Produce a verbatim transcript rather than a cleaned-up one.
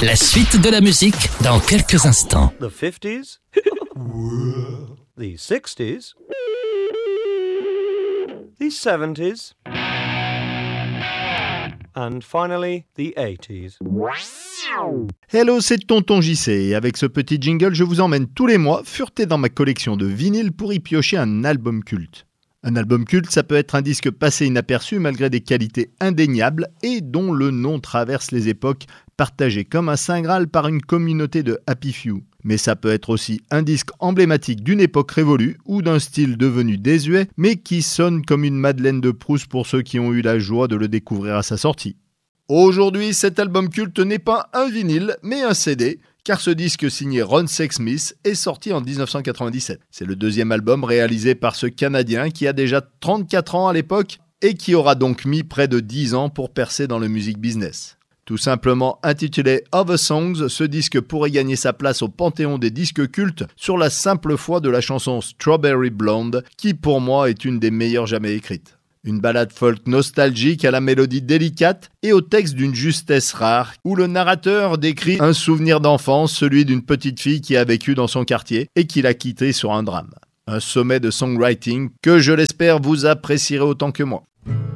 La suite de la musique dans quelques instants. The fifties, the sixties, the seventies, and finally the eighties. Hello, c'est Tonton J C et avec ce petit jingle, je vous emmène tous les mois fureter dans ma collection de vinyles pour y piocher un album culte. Un album culte, ça peut être un disque passé inaperçu malgré des qualités indéniables et dont le nom traverse les époques, partagé comme un saint graal par une communauté de happy few. Mais ça peut être aussi un disque emblématique d'une époque révolue ou d'un style devenu désuet, mais qui sonne comme une Madeleine de Proust pour ceux qui ont eu la joie de le découvrir à sa sortie. Aujourd'hui, cet album culte n'est pas un vinyle, mais un C D, car ce disque signé Ron Sexsmith est sorti en dix-neuf cent quatre-vingt-dix-sept. C'est le deuxième album réalisé par ce Canadien qui a déjà trente-quatre ans à l'époque et qui aura donc mis près de dix ans pour percer dans le music business. Tout simplement intitulé Other Songs, ce disque pourrait gagner sa place au panthéon des disques cultes sur la simple foi de la chanson Strawberry Blonde, qui pour moi est une des meilleures jamais écrites. Une ballade folk nostalgique à la mélodie délicate et au texte d'une justesse rare, où le narrateur décrit un souvenir d'enfance, celui d'une petite fille qui a vécu dans son quartier et qui l'a quitté sur un drame. Un sommet de songwriting que je l'espère vous apprécierez autant que moi.